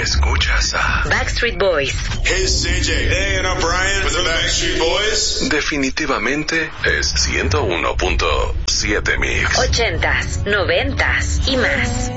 Escuchas a Backstreet Boys. Hey, it's CJ. Hey, and I'm Brian with the Backstreet Boys. Definitivamente es 101.7 Mix. 80s, 90s y más.